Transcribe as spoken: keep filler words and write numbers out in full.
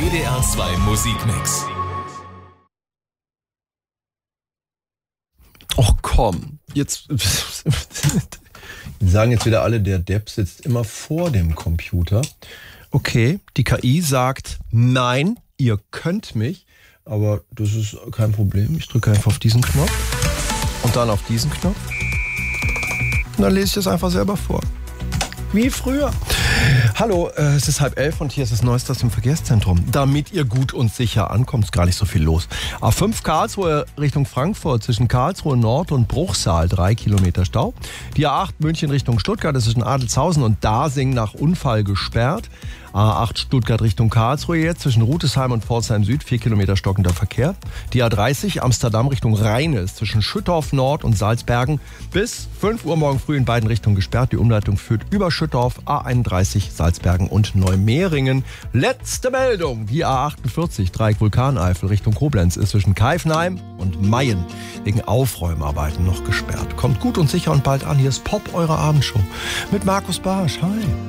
W D R zwei Musikmix. Och komm, jetzt sagen jetzt wieder alle, der Depp sitzt immer vor dem Computer. Okay, die K I sagt, nein, ihr könnt mich, aber das ist kein Problem. Ich drücke einfach auf diesen Knopf und dann auf diesen Knopf. Und dann lese ich das einfach selber vor. Wie früher. Hallo, äh, es ist halb elf und hier ist das Neueste aus dem Verkehrszentrum. Damit ihr gut und sicher ankommt, ist gar nicht so viel los. A fünf Karlsruhe Richtung Frankfurt, zwischen Karlsruhe Nord und Bruchsal, drei Kilometer Stau. Die A acht München Richtung Stuttgart, das ist in Adelzhausen und Dasing nach Unfall gesperrt. A acht Stuttgart Richtung Karlsruhe jetzt, zwischen Rutesheim und Pforzheim Süd, vier Kilometer stockender Verkehr. Die A dreißig Amsterdam Richtung Rheines, zwischen Schüttorf Nord und Salzbergen, bis fünf Uhr morgen früh in beiden Richtungen gesperrt. Die Umleitung führt über Schüttorf, A einunddreißig Salzbergen und Neumehringen. Letzte Meldung, die A achtundvierzig Dreieck Vulkaneifel Richtung Koblenz ist zwischen Keifenheim und Mayen wegen Aufräumarbeiten noch gesperrt. Kommt gut und sicher und bald an, hier ist Pop, eure Abendshow mit Markus Barsch. Hi.